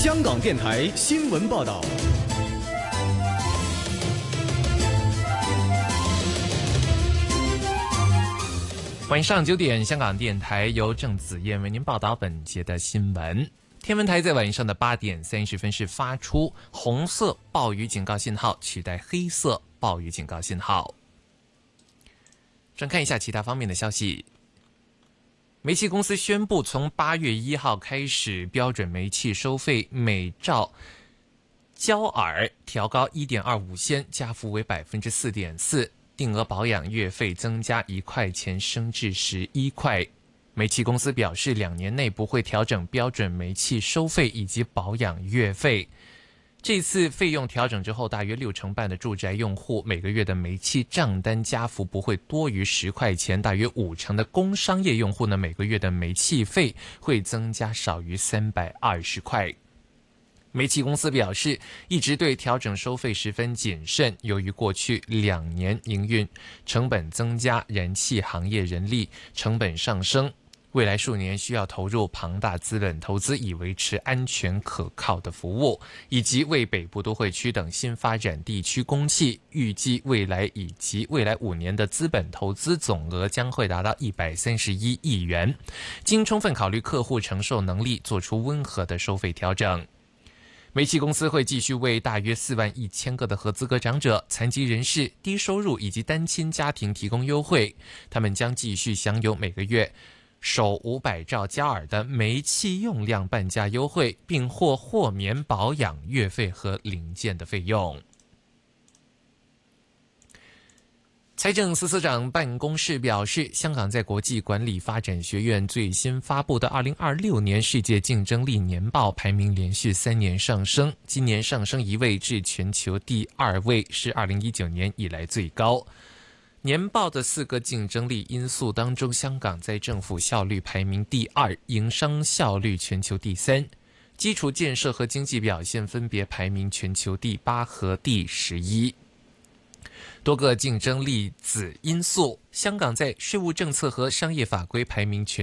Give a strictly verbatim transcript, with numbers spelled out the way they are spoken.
香港电台新闻报道。 晚上九点，香港电台由郑子燕为您报道本节的新闻。天文台在晚上的八点三十分是发出红色暴雨警告信号，取代黑色暴雨警告信号。转看一下其他方面的消息。煤气公司宣布，从八月一号开始，标准煤气收费每兆焦耳调高一点二五仙，加幅为百分之四点四。定额保养月费增加一块钱，升至十一块。煤气公司表示，两年内不会调整标准煤气收费以及保养月费。这次费用调整之后，大约六成半的住宅用户每个月的煤气账单加幅不会多于十块钱，大约五成的工商业用户呢，每个月的煤气费会增加少于三百二十块。煤气公司表示，一直对调整收费十分谨慎，由于过去两年营运成本增加，燃气行业人力成本上升，未来数年需要投入庞大资本投资，以维持安全可靠的服务，以及为北部都会区等新发展地区供气。预计未来以及未来五年的资本投资总额将会达到一百三十一亿元，经充分考虑客户承受能力，做出温和的收费调整。煤气公司会继续为大约四万一千个的合资格长者、残疾人士、低收入以及单亲家庭提供优惠，他们将继续享有每个月首五百兆焦耳的煤气用量半价优惠，并获豁免保养月费和零件的费用。财政司司长办公室表示，香港在国际管理发展学院最新发布的二零二六年世界竞争力年报排名连续三年上升，今年上升一位至全球第二位，是二零一九年以来最高。年报的四个竞争力因素当中，香港在政府效率排名第二，营商效率全球第三，基础建设和经济表现分别排名全球第八和第十一。多个竞争力子因素，香港在税务政策和商业法规排名全